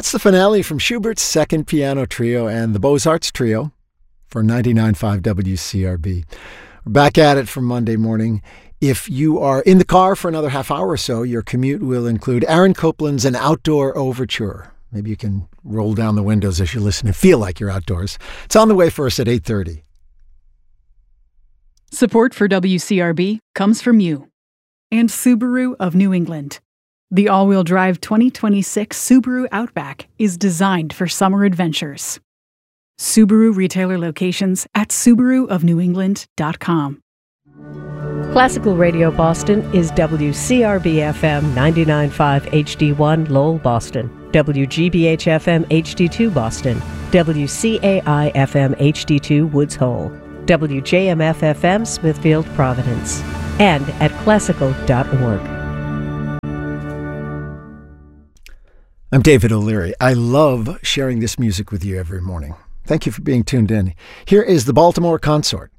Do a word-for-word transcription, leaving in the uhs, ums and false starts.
That's the finale from Schubert's Second Piano Trio and the Beaux-Arts Trio for ninety-nine point five W C R B. We're back at it for Monday morning. If you are in the car for another half hour or so, your commute will include Aaron Copland's An Outdoor Overture. Maybe you can roll down the windows as you listen and feel like you're outdoors. It's on the way for us at eight thirty. Support for W C R B comes from you and Subaru of New England. The all-wheel drive twenty twenty-six Subaru Outback is designed for summer adventures. Subaru retailer locations at subaru of new england dot com. Classical Radio Boston is W C R B F M ninety-nine point five H D one Lowell, Boston, W G B H F M H D two Boston, W C A I F M H D two Woods Hole, W J M F F M Smithfield, Providence, and at classical dot org. I'm David O'Leary. I love sharing this music with you every morning. Thank you for being tuned in. Here is the Baltimore Consort.